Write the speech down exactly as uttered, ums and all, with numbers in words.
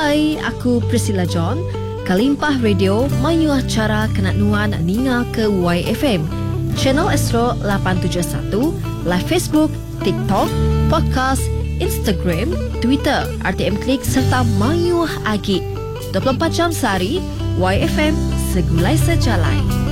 Hai, aku Priscilla John. Kalimpah Radio mayu acara Kenak Nuan Ninga ke Y F M. Channel Astro lapan tujuh satu, live Facebook, TikTok, podcast, Instagram, Twitter, R T M Klik serta mayu agi. dua puluh empat jam sehari, Y F M segulai sejalai.